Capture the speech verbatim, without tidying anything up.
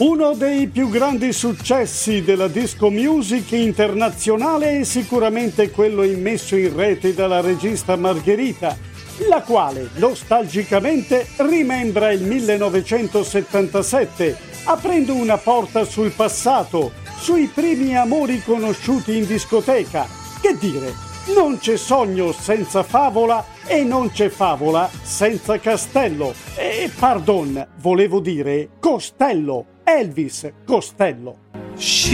Uno dei più grandi successi della disco music internazionale è sicuramente quello immesso in rete dalla regista Margherita, la quale nostalgicamente rimembra il millenovecentosettantasette, aprendo una porta sul passato, sui primi amori conosciuti in discoteca. Che dire, non c'è sogno senza favola e non c'è favola senza castello. E pardon, volevo dire Costello, Elvis Costello.